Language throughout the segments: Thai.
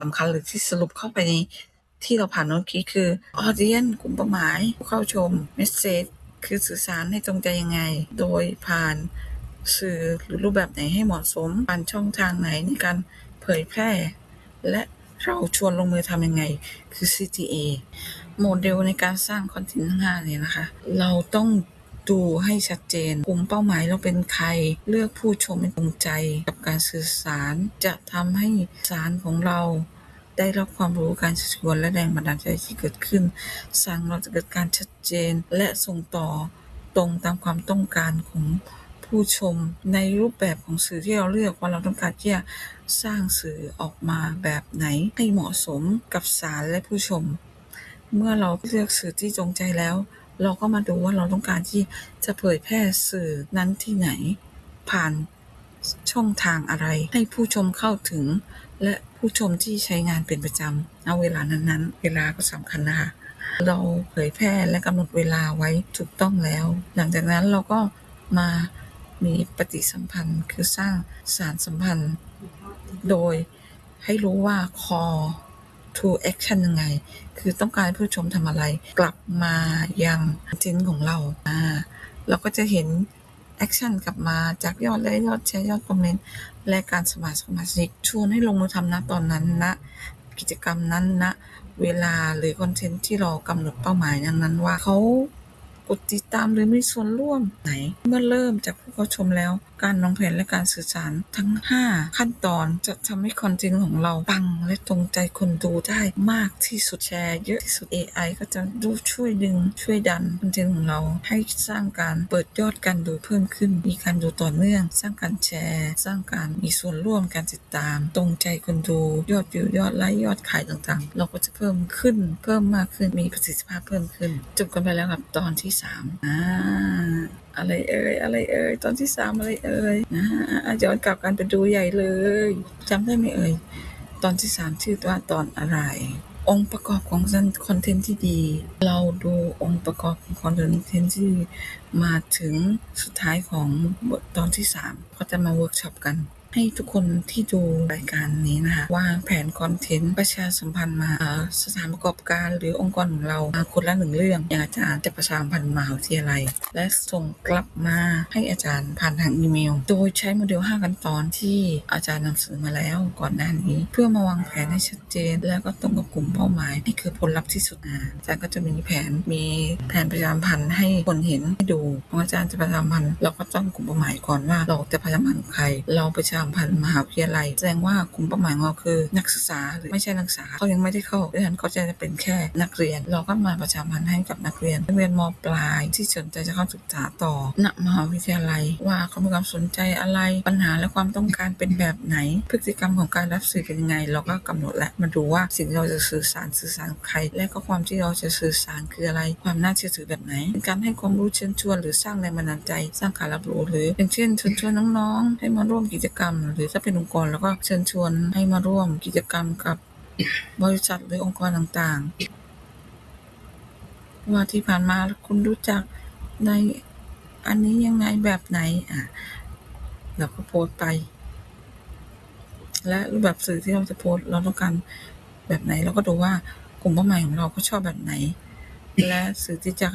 สำคัญหรือที่สรุปเข้าไปในที่เราผ่านเมื่อกี้คือ Audience กลุ่มเป้าหมายผู้เข้าชม Message คือสื่อสารให้ตรงใจยังไงโดยผ่านสื่อหรือรูปแบบไหนให้เหมาะสมผ่านช่องทางไหนในการเผยแพร่และเราชวนลงมือทำยังไงคือ CTA โมเดลในการสร้างคอนเทนต์ทั้ง5เนี่ยนะคะเราต้องดูให้ชัดเจนกลุ่มเป้าหมายเราเป็นใครเลือกผู้ชมให้ตรงใจกับการสื่อสารจะทำให้สารของเราได้รับความรู้การชักชวนและแรงบันดาลใจที่เกิดขึ้นสร้างเราจะเกิดการชัดเจนและส่งต่อตรงตามความต้องการของผู้ชมในรูปแบบของสื่อที่เราเลือกว่าเราต้องการที่จะสร้างสื่อออกมาแบบไหนให้เหมาะสมกับสารและผู้ชมเมื่อเราเลือกสื่อที่ตรงใจแล้วเราก็มาดูว่าเราต้องการที่จะเผยแพร่สื่อนั้นที่ไหนผ่านช่องทางอะไรให้ผู้ชมเข้าถึงและผู้ชมที่ใช้งานเป็นประจำณเวลานั้นๆเวลาก็สำคัญนะคะเราเผยแพร่และกำหนดเวลาไว้ถูกต้องแล้วหลังจากนั้นเราก็มามีปฏิสัมพันธ์คือสร้างสารสัมพันธ์โดยให้รู้ว่า call to action ยังไงคือต้องการให้ผู้ชมทำอะไรกลับมายังคอนเทนต์ของเราเราก็จะเห็นแอคชั่นกลับมาจากยอดไลค์ยอดแชร์ยอดคอมเมนต์และการสมัครสมาชิกชวนให้ลงมือทำณตอนนั้นณกิจกรรมนั้นณเวลาหรือคอนเทนต์ที่เรากำหนดเป้าหมายนั้นว่าเขากดติดตามหรือมีส่วนร่วมไหนเมื่อเริ่มจากผู้เข้าชมแล้วการวางแผนและการสื่อสารทั้ง5ขั้นตอนจะทำให้คอนเทนต์ของเราปังและตรงใจคนดูได้มากที่สุดแชร์เยอะที่สุด AI ก็จะช่วยดึงช่วยดันคอนเทนต์ของเราให้สร้างการเปิดยอดการดูเพิ่มขึ้นมีการดูต่อเนื่องสร้างการแชร์สร้างการมีส่วนร่วมการติดตามตรงใจคนดูยอดวิวยอดไลค์ยอดขายต่างๆเราก็จะเพิ่มขึ้นเพิ่มมากขึ้นมีประสิทธิภาพเพิ่มขึ้นจบกันไปแล้วกับตอนที่3อะไรเอ่ยตอนที่3อะไรเอ่ยย้อนกลับกันไปดูใหญ่เลยจำได้ไหมเอ่ยตอนที่3ชื่อว่าตอนอะไรองค์ประกอบของคอนเทนต์ที่ดีเราดูองค์ประกอบของคอนเทนต์ที่มาถึงสุดท้ายของบทตอนที่3ก็จะมาเวิร์กช็อปกันให้ทุกคนที่ดูรายการนี้นะคะวางแผนคอนเทนต์ประชาสัมพันธ์มาสถานประกอบการหรือองค์กรของเราคนละ1เรื่องอย่างอาจารย์จะประชาสัมพันธ์มหาวิทยาลัยและส่งกลับมาให้อาจารย์ผ่านทางอีเมลโดยใช้โมเดล5ขั้นตอนที่อาจารย์นำเสนอมาแล้วก่อนหน้านี้เพื่อมาวางแผนให้ชัดเจนแล้วก็ตรงกับกลุ่มเป้าหมายให้เกิดผลลัพธ์ที่สุดอาจารย์ก็จะมีแผนประชาสัมพันธ์ให้คนเห็นให้ดูของอาจารย์จะประชาสัมพันธ์เราก็ต้องกลุ่มเป้าหมายก่อนว่าเราจะประชาสัมพันธ์ใครเราประชาสัมพันธ์มหาวิทยาลัยแสดงว่ากลุ่มเป้าหมายของเราคือนักศึกษาหรือไม่ใช่นักศึกษาเขายังไม่ได้เข้าดังนั้นเขาจะเป็นแค่นักเรียนเราก็มาประชาสัมพันธ์ให้กับนักเรียนม.ปลายที่สนใจจะเข้าศึกษาต่อณมหาวิทยาลัยว่าเขามีความสนใจอะไรปัญหาและความต้องการเป็นแบบไหนพฤติกรรมของการรับสื่อเป็นยังไงเราก็กำหนดและมาดูว่าสิ่งที่เราจะสื่อสารกับใครและก็ความที่เราจะสื่อสารคืออะไรความน่าเชื่อถือแบบไหนเป็นการให้ความรู้เชิญชวนหรือสร้างแรงบันดาลใจสร้างการรับรู้หรืออย่างเช่นเชิญชวนน้องๆให้มาร่วมกิจกรรมหรือถ้าเป็นองค์กรแล้วก็เชิญชวนให้มาร่วมกิจกรรมกับบริษัทหรือองค์กรต่างๆว่าที่ผ่านมาคุณรู้จักในอันนี้ยังไงแบบไหนเราก็โพสต์ไปและรูปแบบสื่อที่เราจะโพสต์เราต้องการแบบไหนเราก็ดูว่ากลุ่มเป้าหมายของเราก็ชอบแบบไหนและสื่อที่จะ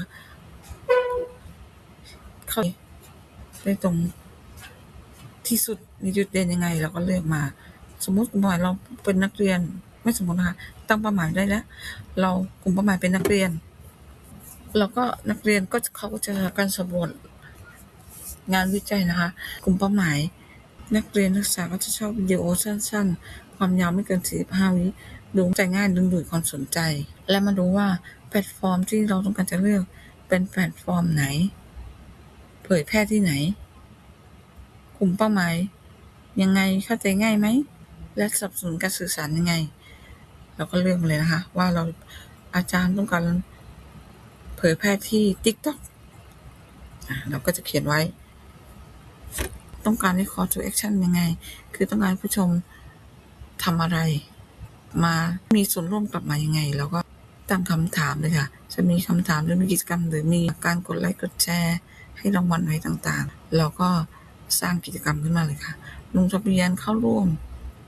เข้าได้ตรงที่สุดมีจุดเด่นยังไงเราก็เลือกมาสมมุติกลุ่มเป้าหมายเราเป็นนักเรียนไม่สมมุตินะคะตั้งเป้าหมายได้แล้วเรากลุ่มเป้าหมายเป็นนักเรียนแล้วก็นักเรียนก็เขาก็จะการสำรวจงานวิจัยนะคะกลุ่มเป้าหมายนักเรียนนักศึกษาก็จะชอบวิดีโอสั้นๆความยาวไม่เกิน45วิดูใจง่ายดึงดูดความสนใจและมาดูว่าแพลตฟอร์มที่เราต้องการจะเลือกเป็นแพลตฟอร์มไหนเผยแพร่ที่ไหนกลุ่มเป้าหมายยังไงเข้าใจง่ายไหมและสนับสนุนการสื่อสารยังไงเราก็เลือกมาเลยนะคะว่าเราอาจารย์ต้องการเผยแพร่ที่ TikTok เราก็จะเขียนไว้ต้องการให้ call to action ยังไงคือต้องการให้ผู้ชมทำอะไรมามีส่วนร่วมกลับมายังไงเราก็ตั้งคำถามเลยค่ะจะมีคำถามหรือมีกิจกรรมหรือมีการกดไลค์กดแชร์ให้รางวัลอะไรต่างๆเราก็สร้างกิจกรรมขึ้นมาเลยค่ะลงทะเบียนเข้าร่วม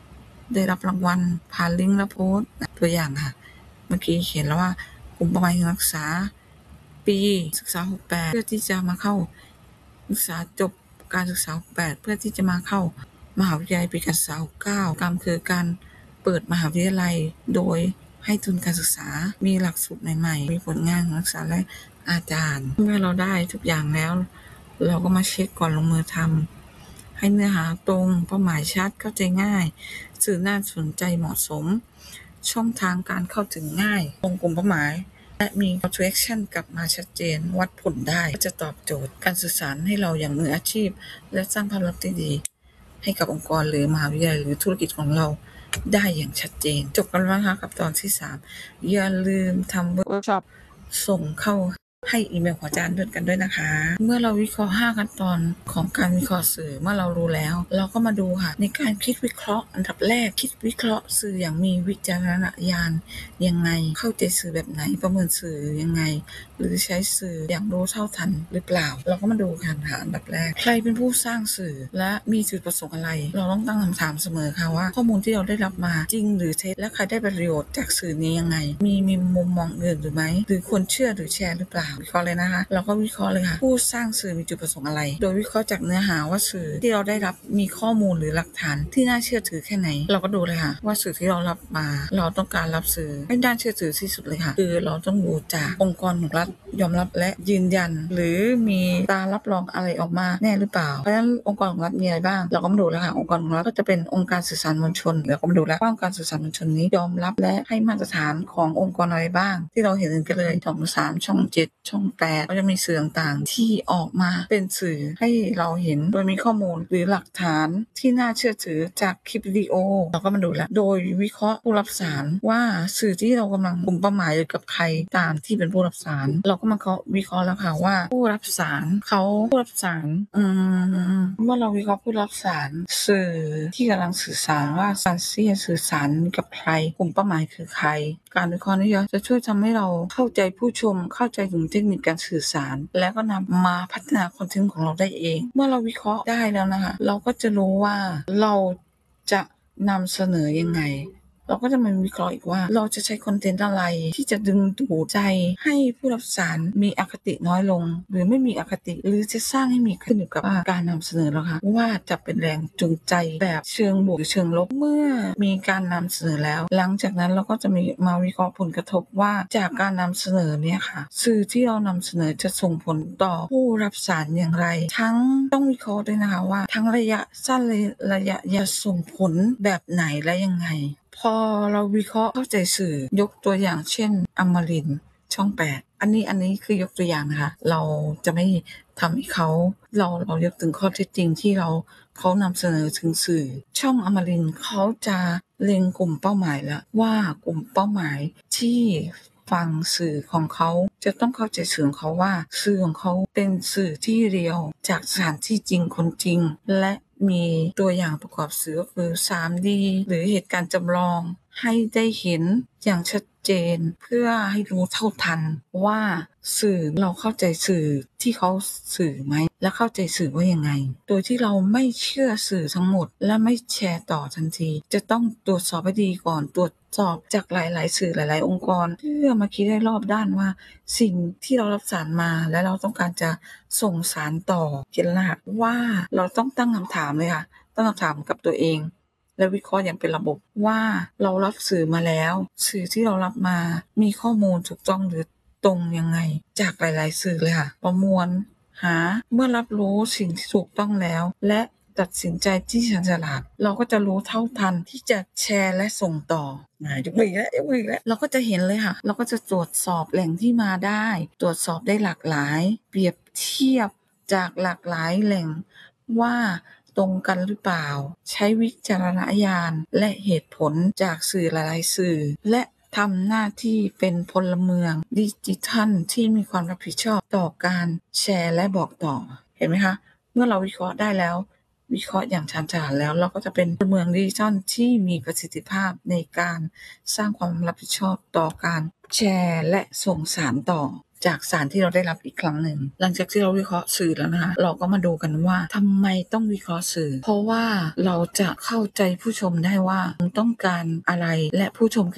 ได้รับรางวัลผ่านลิงก์และโพสต์ตัวอย่างค่ะเมื่อกี้เขียนแล้วว่ากลุ่มเป้าหมายนักศึกษาปีศึกษา68เพื่อที่จะมาเข้าศึกษาจบการศึกษา68เพื่อที่จะมาเข้ามหาวิทยาลัยปีการศึกษา69กรรมคือการเปิดมหาวิทยาลัยโดยให้ทุนการศึกษามีหลักสูตรใหม่ๆมีผลงานของนักศึกษาและอาจารย์เมื่อเราได้ทุกอย่างแล้วเราก็มาเช็คก่อนลงมือทำให้เนื้อหาตรงเป้าหมายชัดเข้าใจง่ายสื่อน่าสนใจเหมาะสมช่องทางการเข้าถึงง่ายตรงกลุ่มเป้าหมายและมี call to action กลับมาชัดเจนวัดผลได้จะตอบโจทย์การสื่อสารให้เราอย่างมืออาชีพและสร้างภาพลักษณ์ที่ดีให้กับองค์กรหรือมหาวิทยาลัยหรือธุรกิจของเราได้อย่างชัดเจนจบกันแล้วนะคะกับตอนที่3อย่าลืมทำเวิร์กช็อปส่งเข้าให้อีเมลของอาจารย์ด้วยกันด้วยนะคะเมื่อเราวิเคราะห์5ขั้นตอนของการวิเคราะห์สื่อเมื่อเรารู้แล้วเราก็มาดูค่ะในการคิดวิเคราะห์อันดับแรกคิดวิเคราะห์สื่ออย่างมีวิจารณญาณยังไงเข้าใจสื่อแบบไหนประเมินสื่อยังไงหรือใช้สื่ออย่างรู้เท่าทันหรือเปล่าเราก็มาดูกันค่ะอันดับแรกใครเป็นผู้สร้างสื่อและมีจุดประสงค์อะไรเราต้องตั้งคำถามเสมอค่ะว่าข้อมูลที่เราได้รับมาจริงหรือเท็จและใครได้ประโยชน์จากสื่อนี้ยังไงมีมุมมองอื่นหรือไม่หรือควรเชื่อหรือแชร์หรือเปล่าวิเคราะห์เลยนะคะเราก็วิเคราะห์เลยค่ะผู้สร้างสื่อมีจุดประสงค์อะไรโดยวิเคราะห์จากเนื้อหาว่าสื่อที่เราได้รับมีข้อมูลหรือหลักฐานที่น่าเชื่อถือแค่ไหนเราก็ดูเลยค่ะว่าสื่อที่เรารับมาเราต้องการรับสื่อให้น่าเชื่อถือที่สุดเลยค่ะคือเราต้องดูจากองค์กรของรัฐยอมรับและยืนยันหรือมีตารับรองอะไรออกมาแน่หรือเปล่าเพราะฉะนั้นองค์กรของรัฐมีอะไรบ้างเราก็มาดูแล้วค่ะองค์กรของรัฐก็จะเป็นองค์การสื่อสารมวลชนเราก็มาดูแล้วว่าองค์การสื่อสารมวลชนนี้ยอมรับและให้มาตรฐานขององค์กรอะไรบ้างที่เราเห็นกันเลยช่อง3ช่อง7ช่อง8ก็จะมีสื่อต่างๆที่ออกมาเป็นสื่อให้เราเห็นโดยมีข้อมูลหรือหลักฐานที่น่าเชื่อถือจากคลิปวิดีโอเราก็มาดูแล้วโดยวิเคราะห์ผู้รับสารว่าสื่อที่เรากำลังกลุ่มเป้าหมายหรือกับใครตามที่เป็นผู้รับสารเราก็มาวิเคราะห์แล้วค่ะว่าผู้รับสารผู้รับสารเมื่อเราวิเคราะห์ผู้รับสารสื่อที่กำลังสื่อสารว่าสารที่จะสื่อสารกับใครกลุ่มเป้าหมายคือใครการวิเคราะห์นี้จะช่วยทำให้เราเข้าใจผู้ชมเข้าใจถึงเทคนิคการสื่อสารและก็นำมาพัฒนาคอนเทนต์ของเราได้เองเมื่อเราวิเคราะห์ได้แล้วนะคะเราก็จะรู้ว่าเราจะนำเสนอยังไงเราก็จะมาวิเคราะห์อีกว่าเราจะใช้คอนเทนต์อะไรที่จะดึงดูดใจให้ผู้รับสารมีอคติน้อยลงหรือไม่มีอคติหรือจะสร้างให้มีขึ้นอยู่กับการนำเสนอแล้วค่ะว่าจะเป็นแรงจูงใจแบบเชิงบวกหรือเชิงลบเมื่อมีการนำเสนอแล้วหลังจากนั้นเราก็จะมีมาวิเคราะห์ผลกระทบว่าจากการนำเสนอเนี่ยค่ะสื่อที่เรานำเสนอจะส่งผลต่อผู้รับสารอย่างไรทั้งต้องวิเคราะห์ด้วยนะคะว่าทั้งระยะสั้นระยะยาวส่งผลแบบไหนและยังไงพอเราวิเคราะห์เข้าใจสื่อยกตัวอย่างเช่นอมรินทร์ช่อง8อันนี้คือยกตัวอย่างนะคะเราจะไม่ทำให้เรายกถึงข้อเท็จจริงที่เขานำเสนอถึงสื่อช่องอมรินทร์เขาจะเล็งกลุ่มเป้าหมายแล้วว่ากลุ่มเป้าหมายที่ฟังสื่อของเขาจะต้องเข้าใจสื่อของเขาว่าสื่อของเขาเป็นสื่อที่เรียวจากสถานที่จริงคนจริงและมีตัวอย่างประกอบสื่อก็คือ 3D หรือเหตุการณ์จำลองให้ได้เห็นอย่างชัดเจนเพื่อให้รู้เท่าทันว่าสื่อเราเข้าใจสื่อที่เขาสื่อไหมและเข้าใจสื่อว่ายังไงโดยที่เราไม่เชื่อสื่อทั้งหมดและไม่แชร์ต่อทันทีจะต้องตรวจสอบให้ดีก่อนตรวจสอบจากหลายๆสื่อหลายๆองค์กรเพื่อมาคิดได้รอบด้านว่าสิ่งที่เรารับสารมาและเราต้องการจะส่งสารต่อเขียนรหัสว่าเราต้องตั้งคำถามเลยค่ะตั้งคำถามกับตัวเองและวิเคราะห์อย่างเป็นระบบว่าเรารับสื่อมาแล้วสื่อที่เรารับมามีข้อมูลถูกต้องหรือตรงยังไงจากหลายๆสื่อเลยค่ะประมวลหาเมื่อรับรู้สิ่งที่ถูกต้องแล้วและตัดสินใจที่ฉลาดเราก็จะรู้เท่าทันที่จะแชร์และส่งต่อยกมืออีกแล้วเราก็จะเห็นเลยค่ะเราก็จะตรวจสอบแหล่งที่มาได้ตรวจสอบได้หลากหลายเปรียบเทียบจากหลากหลายแหล่งว่าตรงกันหรือเปล่าใช้วิจารณญาณและเหตุผลจากสื่อหลายๆสื่อและทำหน้าที่เป็นพลเมืองดิจิทัลที่มีความรับผิดชอบต่อการแชร์และบอกต่อเห็นไหมคะเมื่อเราวิเคราะห์ได้แล้ววิเคราะห์อย่างชันฉลาดแล้วเราก็จะเป็นพลเมืองดิจิทัลที่มีประสิทธิภาพในการสร้างความรับผิดชอบต่อการแชร์และส่งสารต่อจากสารที่เราได้รับอีกครั้งหนึ่งหลังจากที่เราวิเคราะห์สื่อแล้วนะคะเราก็มาดูกันว่าทำไมต้องวิเคราะห์สื่อเพราะว่าเราจะเข้าใจผู้ชมได้ว่าต้องการอะไรและผู้ชม